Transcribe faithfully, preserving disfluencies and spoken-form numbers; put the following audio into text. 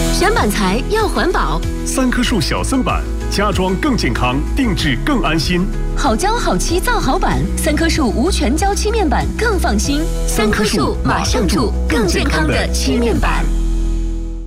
选板材要环保， 三棵树小森板，家装更健康，定制更安心。 好胶好漆造好板，三棵树无全胶漆面板更放心。三棵树马上住更健康的漆面板。